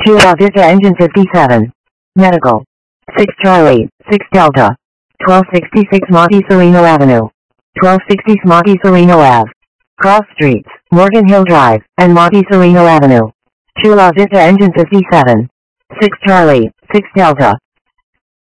Chula Vista Engine 57. Medical. 6 Charlie, 6 Delta. 1266 Monte Sereno Avenue. 1260 Monte Sereno Ave. Cross Streets, Morgan Hill Drive, and Monte Sereno Avenue. Chula Vista Engine 57. 6 Charlie, 6 Delta.